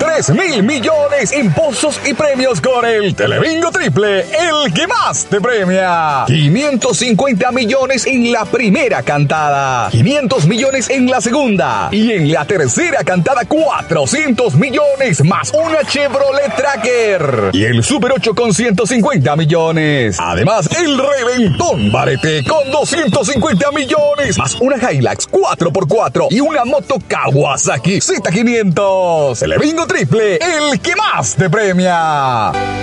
3.000 millones en pozos y premios con el Telebingo Triple, el que más te premia. 550 millones en la primera cantada, 500 millones en la segunda y en la tercera cantada 400 millones más una Chevrolet Tracker y el Super 8 con 150 millones. Además, el Reventón Barete con 250 millones más una Hilux 4x4 y una moto Kawasaki Z500. Telebingo Triple, el que más te premia.